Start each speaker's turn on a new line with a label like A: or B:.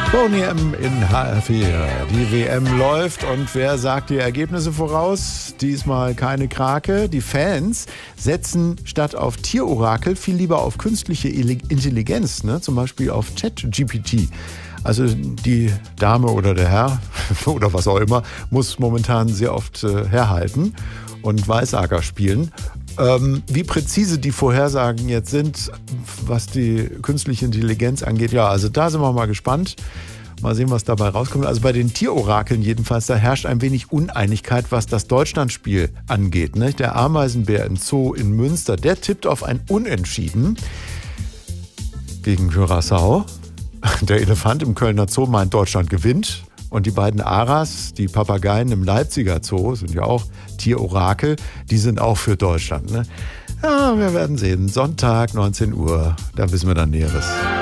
A: Boney M in HR4. Die WM läuft und wer sagt die Ergebnisse voraus? Diesmal keine Krake. Die Fans setzen statt auf Tierorakel viel lieber auf künstliche Intelligenz, ne? Zum Beispiel auf ChatGPT. Also die Dame oder der Herr oder was auch immer muss momentan sehr oft herhalten und Weissager spielen. Wie präzise die Vorhersagen jetzt sind, was die künstliche Intelligenz angeht, ja, also da sind wir mal gespannt. Mal sehen, was dabei rauskommt. Also bei den Tierorakeln jedenfalls, da herrscht ein wenig Uneinigkeit, was das Deutschlandspiel angeht. Ne? Der Ameisenbär im Zoo in Münster, der tippt auf ein Unentschieden gegen Curaçao. Der Elefant im Kölner Zoo meint, Deutschland gewinnt. Und die beiden Aras, die Papageien im Leipziger Zoo, sind ja auch Tierorakel, die sind auch für Deutschland. Ne? Ja, wir werden sehen. Sonntag, 19 Uhr, da wissen wir dann Näheres.